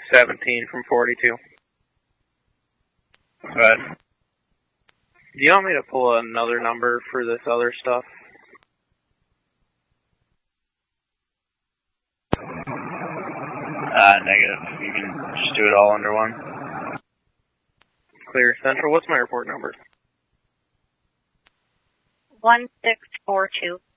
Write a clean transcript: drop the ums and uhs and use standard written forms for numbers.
17 from 42. Right. Do you want me to pull another number for this other stuff? Negative. You can just do it all under one. Clear Central. What's my report number? 1642.